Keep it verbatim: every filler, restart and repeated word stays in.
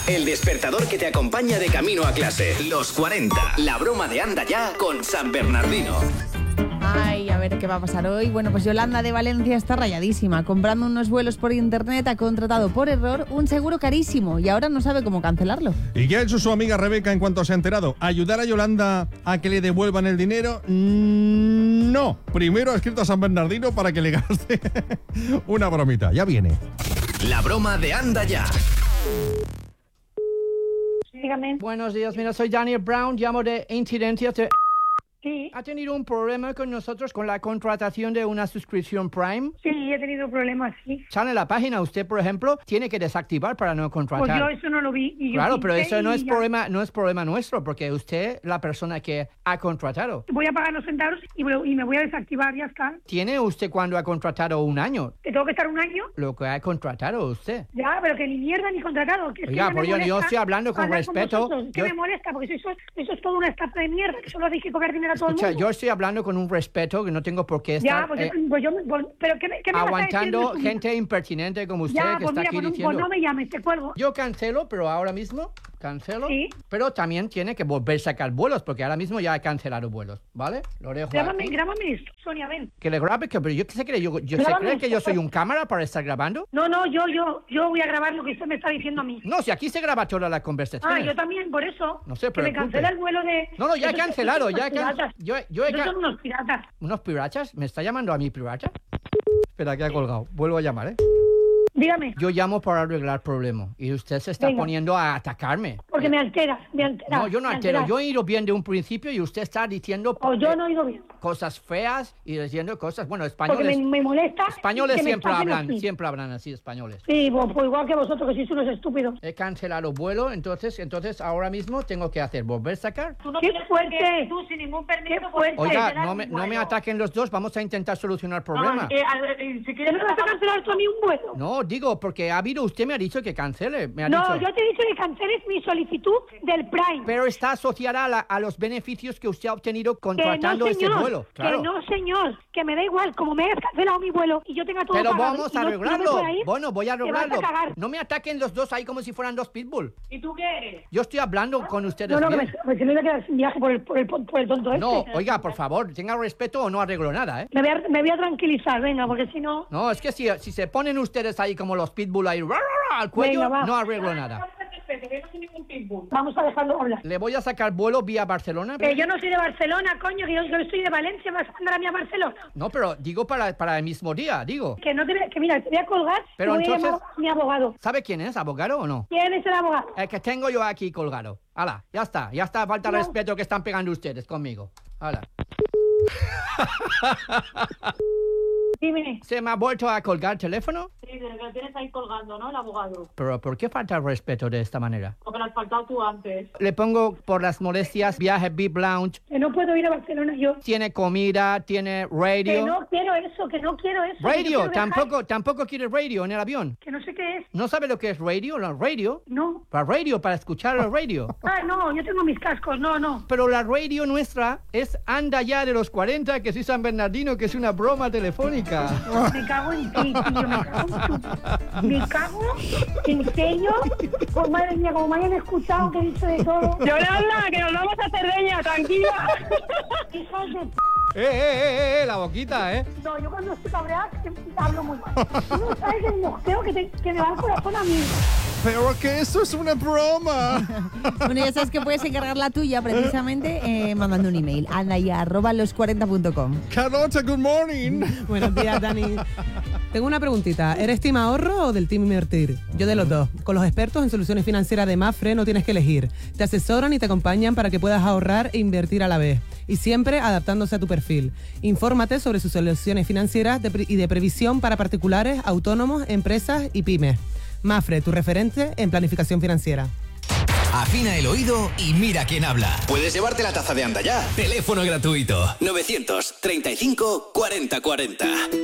El despertador que te acompaña de camino a clase. Los cuarenta. La broma de Anda Ya con San Bernardino. Ay, a ver qué va a pasar hoy. Bueno, pues Yolanda de Valencia está rayadísima. Comprando unos vuelos por internet ha contratado por error un seguro carísimo y ahora no sabe cómo cancelarlo. ¿Y qué ha hecho su amiga Rebeca en cuanto se ha enterado? ¿Ayudar a Yolanda a que le devuelvan el dinero? Mm, no. Primero ha escrito a San Bernardino para que le gaste una bromita. Ya viene. La broma de Anda Ya. Dígame. Buenos días, mira, soy Daniel Brown, llamo de Incidencias de... Sí. ¿Ha tenido un problema con nosotros con la contratación de una suscripción Prime? Sí, he tenido problemas, sí. Sale en la página, usted, por ejemplo, tiene que desactivar para no contratar. Pues yo eso no lo vi. Y yo claro, pero eso no es ya. problema, no es problema nuestro, porque usted, la persona que ha contratado. Voy a pagar los centavos y, voy- y me voy a desactivar, ya está. ¿Tiene usted cuando ha contratado un año? ¿Que tengo que estar un año? Lo que ha contratado usted. Ya, pero que ni mierda ni contratado. Que es Oiga, que ya me pues yo- yo molesta estoy hablando con hablar respeto. vosotros. Es que Yo- me molesta, porque eso, eso es toda una estafa de mierda, que solo hacéis que cobrar dinero a todo Escucha, el mundo. yo estoy hablando con un respeto que no tengo por qué Ya, estar pues, eh, yo, pues yo... pues- pero ¿qué, me- qué me vas a decir aguantando de eso? gente impertinente como usted Ya, que pues está mira, aquí pues no, diciendo... pues no me llames, te cuelgo. Yo cancelo, pero ahora mismo cancelo. Sí. Pero también tiene que volver a sacar vuelos, porque ahora mismo ya he cancelado vuelos, ¿vale? Lo dejo Grábame, aquí. grábame esto, Sonia, ven. Que le grabe, que, pero yo qué sé que yo, yo se Grábame cree que yo esto, soy pues. un cámara para estar grabando. No, no, yo, yo, yo voy a grabar lo que usted me está diciendo a mí. No, si aquí se graba toda la conversación. Ah, yo también, por eso. No se Que me preocupe. cancela el vuelo de... No, no, ya he Esos- cancelado, esos ya he son unos can- piratas. yo, yo he Esos can- son unos piratas. ¿Unos pirachas? ¿Me está llamando a mí pirata? Espera, que ha colgado. Vuelvo a llamar, ¿eh? Dígame, Yo llamo para arreglar problemas y usted se está Venga. poniendo a atacarme. porque me alteras, me alteras. No, yo no me altero. alteras. Yo he ido bien de un principio y usted está diciendo O yo eh, no he oído bien. cosas feas y diciendo cosas... Bueno, Porque españoles... me, me molesta. Españoles que me siempre traten hablan, así. siempre hablan así, españoles. Sí, pues, pues igual que vosotros, que sois unos estúpidos. He cancelado vuelo, entonces, entonces ahora mismo tengo que hacer volver a sacar. Tú no ¡Qué tienes por qué, fuerte! tú sin ningún permiso ¡Qué puedes fuerte! Oiga, cancelar no me, un no me vuelo. ataquen los dos, vamos a intentar solucionar el problema. Ah, eh, a- eh, si ¿Que quieres no me vas a cancelar tú a mí un vuelo? No, digo, porque ha habido, usted me ha dicho que cancele, me ha No, dicho. yo te he dicho que canceles mi solicitud del Prime. Pero está asociada a, la- a los beneficios que usted ha obtenido Que contratando no, ese señor, vuelo. Claro. que no, señor, que me da igual, como me hayas cancelado mi vuelo y yo tenga todo Pero pagado vamos y a no- no me arreglarlo. pueda ir, Bueno, voy a te vas a arreglarlo. cagar. No me ataquen los dos ahí como si fueran dos pitbull. ¿Y tú qué eres? Yo estoy hablando con ustedes No, no, que bien. me, me, que me voy a quedar sin viaje por el, por el, por el tonto este. No, oiga, por favor, tenga respeto o no arreglo nada, ¿eh? Me voy, a, me voy a tranquilizar, venga, porque si no... No, es que si, si se ponen ustedes ahí como los pitbull ahí ra, ra, ra, al cuello, Venga, va. no arreglo nada. No te respeto, que yo no soy ningún pitbull. Vamos a dejarlo hablar. Le voy a sacar vuelo vía Barcelona. Que yo no soy de Barcelona, coño, que yo, yo soy de Valencia, ¿me vas a mandar a mí a Barcelona? No, pero digo para, para el mismo día, digo. Que no te voy- que mira, te voy a colgar Pero y voy entonces- a llamar a mi abogado. ¿Sabe quién es? ¿Abogado o no? ¿Quién es el abogado? El que tengo yo aquí colgado. Hala, ya está, ya está, falta No. respeto que están pegando ustedes conmigo. Hala. Dime. ¿Se me ha vuelto a colgar el teléfono? Sí, desde que lo tienes ahí colgando, ¿no? El abogado. Pero ¿por qué falta el respeto de esta manera? Porque lo has faltado tú antes. Le pongo por las molestias viaje V I P Lounge. Que no puedo ir a Barcelona yo. Tiene comida, tiene Que radio. no quiero eso, que no quiero eso. que yo Radio, quiero viajar. tampoco, tampoco quiere radio en el avión. Que no sé qué es. ¿No sabe lo que es radio? La radio. No. Para radio, para escuchar la radio. Ah, no, yo tengo mis cascos, no, no. Pero la radio nuestra es Anda Ya de los cuarenta, que soy San Bernardino, que es una broma telefónica. Me cago en ti, tío, me cago en tu... Me cago, en serio. Pues madre mía, como me hayan escuchado que he dicho de todo. Yolanda, que nos vamos a Cerdeña, tranquila. Hijos de... p***. ¡Eh, eh, eh, eh! La boquita, ¿eh? No, yo cuando estoy cabreada que hablo muy mal. Tú no sabes el mosqueo que, te, que me va al corazón a mí. Pero que esto es una broma. Bueno, ya sabes que puedes encargar la tuya precisamente eh, mandando un email. Anda ya, arroba los cuarenta punto com. Carlota, good morning. Buenos días, Dani. Tengo una preguntita. ¿Eres team ahorro o del team invertir? Yo de los dos. Con los expertos en soluciones financieras de Mafre no tienes que elegir. Te asesoran y te acompañan para que puedas ahorrar e invertir a la vez. Y siempre adaptándose a tu perfil. Infórmate sobre sus soluciones financieras de pre- y de previsión para particulares, autónomos, empresas y pymes. Mafre, tu referente en planificación financiera. Afina el oído y mira quién habla. Puedes llevarte la taza de Anda Ya. Teléfono gratuito. novecientos treinta y cinco cuarenta cuarenta.